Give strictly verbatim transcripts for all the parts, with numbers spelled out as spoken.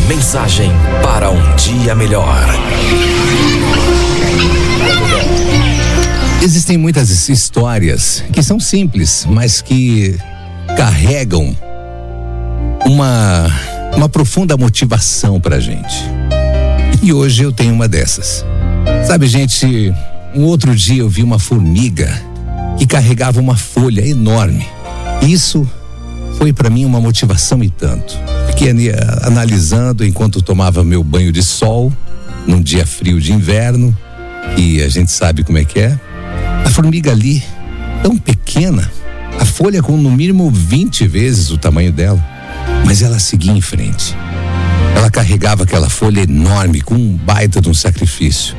Mensagem para um dia melhor. Existem muitas histórias que são simples, mas que carregam uma, uma profunda motivação pra gente. E hoje eu tenho uma dessas. Sabe, gente, um outro dia eu vi uma formiga que carregava uma folha enorme. Isso foi pra mim uma motivação e tanto. Fiquei analisando enquanto tomava meu banho de sol, num dia frio de inverno, e a gente sabe como é que é. A formiga ali, tão pequena, a folha com no mínimo vinte vezes o tamanho dela, mas ela seguia em frente. Ela carregava aquela folha enorme com um baita de um sacrifício.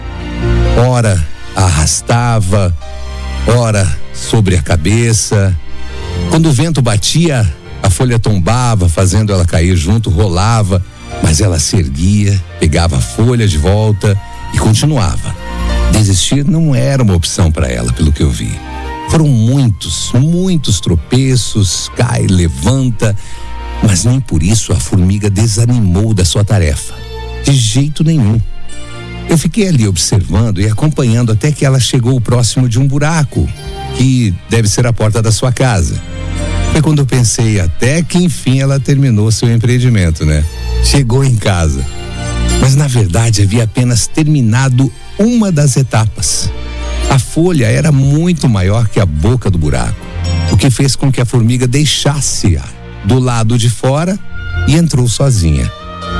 Ora arrastava, ora sobre a cabeça. Quando o vento batia, a folha tombava, fazendo ela cair junto, rolava, mas ela se erguia, pegava a folha de volta e continuava. Desistir não era uma opção para ela, pelo que eu vi. Foram muitos, muitos tropeços, cai, levanta, mas nem por isso a formiga desanimou da sua tarefa. De jeito nenhum. Eu fiquei ali observando e acompanhando até que ela chegou próximo de um buraco, que deve ser a porta da sua casa. Foi quando eu pensei, até que enfim ela terminou seu empreendimento, né? Chegou em casa. Mas na verdade havia apenas terminado uma das etapas. A folha era muito maior que a boca do buraco, o que fez com que a formiga deixasse-a do lado de fora e entrou sozinha.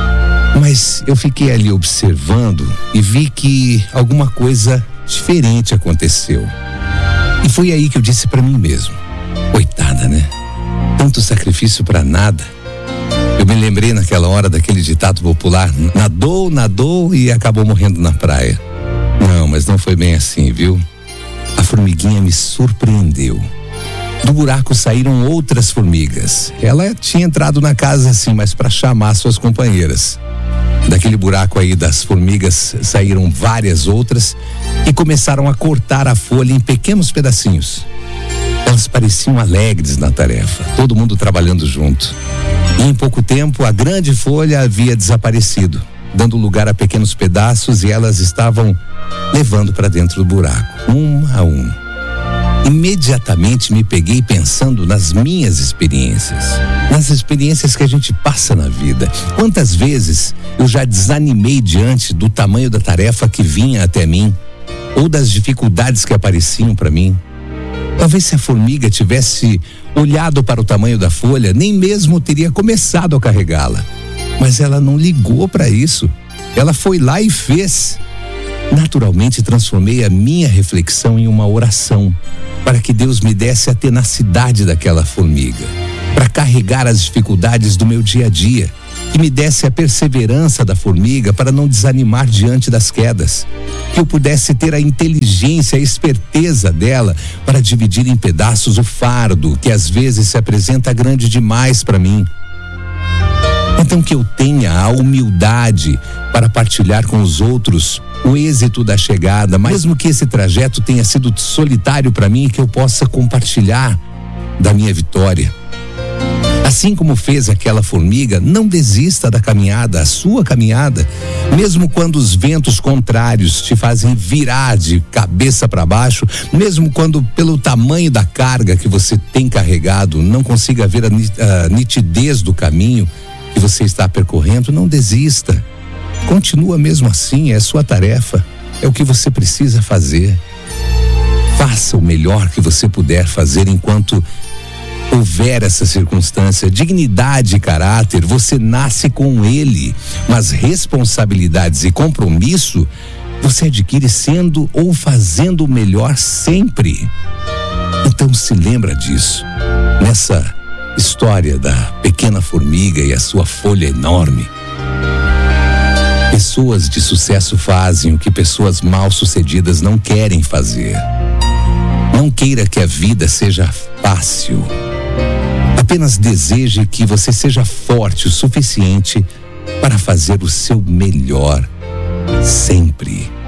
Mas eu fiquei ali observando e vi que alguma coisa diferente aconteceu. E foi aí que eu disse pra mim mesmo: coitada, né? Tanto sacrifício pra nada. Eu me lembrei naquela hora daquele ditado popular: nadou, nadou e acabou morrendo na praia. Não, mas não foi bem assim, viu? A formiguinha me surpreendeu. Do buraco saíram outras formigas. Ela tinha entrado na casa assim, mas para chamar suas companheiras. Daquele buraco aí das formigas saíram várias outras e começaram a cortar a folha em pequenos pedacinhos. Elas pareciam alegres na tarefa, todo mundo trabalhando junto. E em pouco tempo a grande folha havia desaparecido, dando lugar a pequenos pedaços, e elas estavam levando para dentro do buraco, um a um. Imediatamente me peguei pensando nas minhas experiências, nas experiências que a gente passa na vida. Quantas vezes eu já desanimei diante do tamanho da tarefa que vinha até mim, ou das dificuldades que apareciam para mim. Talvez se a formiga tivesse olhado para o tamanho da folha, nem mesmo teria começado a carregá-la. Mas ela não ligou para isso. Ela foi lá e fez. Naturalmente transformei a minha reflexão em uma oração, para que Deus me desse a tenacidade daquela formiga, para carregar as dificuldades do meu dia a dia, que me desse a perseverança da formiga para não desanimar diante das quedas, que eu pudesse ter a inteligência, a esperteza dela para dividir em pedaços o fardo que às vezes se apresenta grande demais para mim. Então que eu tenha a humildade para partilhar com os outros o êxito da chegada, mesmo que esse trajeto tenha sido solitário para mim, que eu possa compartilhar da minha vitória. Assim como fez aquela formiga, não desista da caminhada, a sua caminhada, mesmo quando os ventos contrários te fazem virar de cabeça para baixo, mesmo quando pelo tamanho da carga que você tem carregado não consiga ver a nitidez do caminho que você está percorrendo, não desista. Continua mesmo assim, é a sua tarefa, é o que você precisa fazer. Faça o melhor que você puder fazer enquanto houver essa circunstância. Dignidade e caráter, você nasce com ele, mas responsabilidades e compromisso você adquire sendo ou fazendo o melhor sempre. Então se lembra disso, nessa história da pequena formiga e a sua folha enorme. Pessoas de sucesso fazem o que pessoas mal-sucedidas não querem fazer. Não queira que a vida seja fácil. Apenas deseje que você seja forte o suficiente para fazer o seu melhor sempre.